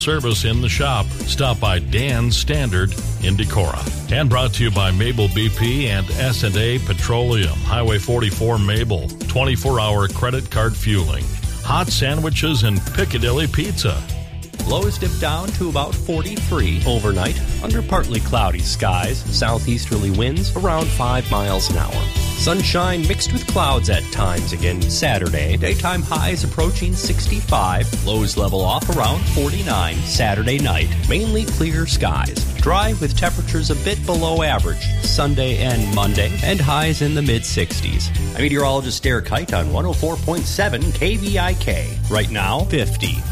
service in the shop. Stop by Dan's Standard in Decorah. And brought to you by Mabel BP and S&A Petroleum. Highway 44 Mabel. 24-hour credit card fueling. Hot sandwiches and Piccadilly Pizza. Lows dip down to about 43 overnight under partly cloudy skies. Southeasterly winds around 5 miles an hour. Sunshine mixed with clouds at times again Saturday. Daytime highs approaching 65. Lows level off around 49 Saturday night. Mainly clear skies. Dry with temperatures a bit below average Sunday and Monday, and highs in the mid-60s. I'm meteorologist Derek Height on 104.7 KVIK. Right now, 50.